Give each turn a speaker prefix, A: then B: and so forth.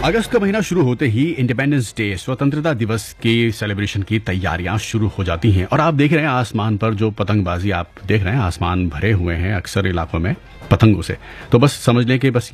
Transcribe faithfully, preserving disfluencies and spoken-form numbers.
A: अगस्त का महीना शुरू होते ही इंडिपेंडेंस डे स्वतंत्रता दिवस के सेलिब्रेशन की तैयारियां शुरू हो जाती हैं और आप देख रहे हैं आसमान पर जो पतंगबाजी आप देख रहे हैं, आसमान भरे हुए हैं अक्सर इलाकों में पतंगों से। तो बस समझ लें कि बस